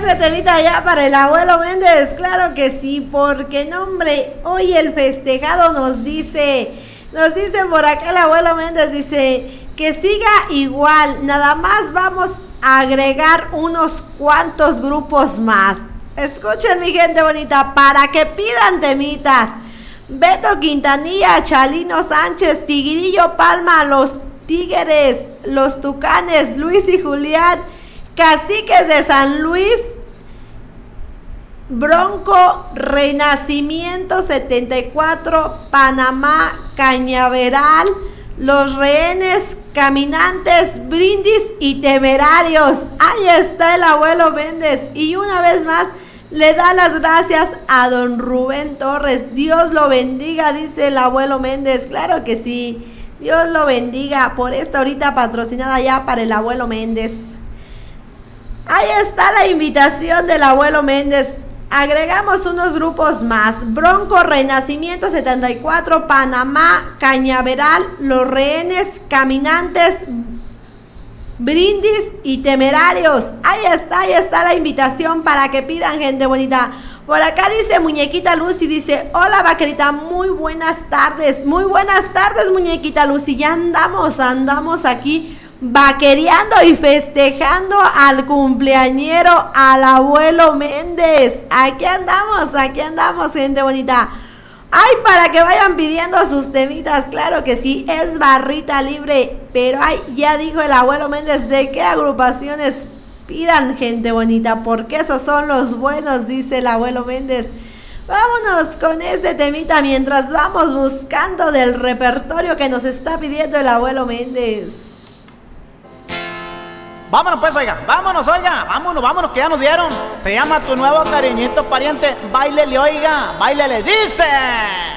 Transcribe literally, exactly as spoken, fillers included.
ese temita ya para el abuelo Méndez? Claro que sí, porque no, hombre, hoy el festejado nos dice, nos dice por acá el abuelo Méndez, dice que siga igual, nada más vamos a agregar unos cuantos grupos más. Escuchen, mi gente bonita, para que pidan temitas. Beto Quintanilla, Chalino Sánchez, Tigrillo Palma, Los Tigres, Los Tucanes, Luis y Julián, Caciques de San Luis, Bronco, Renacimiento setenta y cuatro, Panamá, Cañaveral, Los Rehenes, Caminantes, Brindis y Temerarios. Ahí está el abuelo Méndez. Y una vez más le da las gracias a don Rubén Torres. Dios lo bendiga, dice el abuelo Méndez. Claro que sí, Dios lo bendiga por esta ahorita patrocinada ya para el abuelo Méndez. Ahí está la invitación del abuelo Méndez. Agregamos unos grupos más: Bronco, Renacimiento setenta y cuatro, Panamá, Cañaveral, Los Rehenes, Caminantes, Brindis y Temerarios. Ahí está, ahí está la invitación para que pidan, gente bonita. Por acá dice Muñequita Lucy, dice: hola vaquerita, muy buenas tardes. Muy buenas tardes, Muñequita Lucy. Ya andamos, andamos aquí vaquereando y festejando al cumpleañero, al abuelo Méndez. Aquí andamos, aquí andamos, gente bonita. Ay, para que vayan pidiendo sus temitas, claro que sí, es barrita libre. Pero ay, ya dijo el abuelo Méndez de qué agrupaciones pidan, gente bonita, porque esos son los buenos, dice el abuelo Méndez. Vámonos con este temita mientras vamos buscando del repertorio que nos está pidiendo el abuelo Méndez. Vámonos pues, oiga, vámonos, oiga, vámonos, vámonos, que ya nos dieron. Se llama Tu Nuevo Cariñito Pariente, báilele, oiga, báilele, dice.